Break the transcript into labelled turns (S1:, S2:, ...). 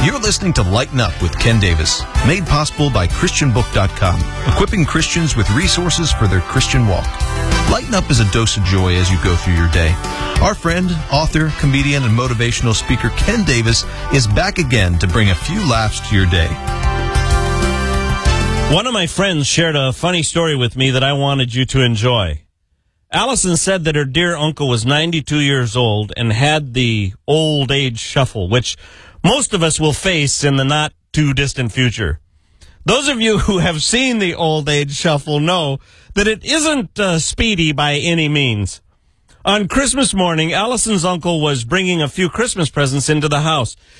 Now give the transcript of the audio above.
S1: You're listening to Lighten Up with Ken Davis, made possible by ChristianBook.com, equipping Christians with resources for their Christian walk. Lighten Up is a dose of joy as you go through your day. Our friend, author, comedian, and motivational speaker Ken Davis is back again to bring a few laughs to your day.
S2: One of my friends shared a funny story with me that I wanted you to enjoy. Allison said that her dear uncle was 92 years old and had the old age shuffle, which most of us will face in the not too distant future. Those of you who have seen the old age shuffle know that it isn't speedy by any means. On Christmas morning, Allison's uncle was bringing a few Christmas presents into the house.